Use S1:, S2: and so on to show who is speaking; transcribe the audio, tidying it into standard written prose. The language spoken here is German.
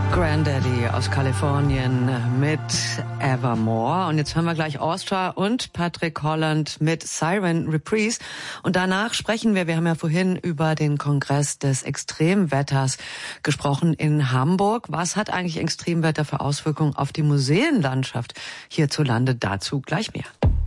S1: Grandaddy aus Kalifornien mit Evermore. Und jetzt hören wir gleich Austria und Patrick Holland mit Siren Reprise. Und danach sprechen wir haben ja vorhin über den Kongress des Extremwetters gesprochen in Hamburg. Was hat eigentlich Extremwetter für Auswirkungen auf die Museenlandschaft hierzulande? Dazu gleich mehr.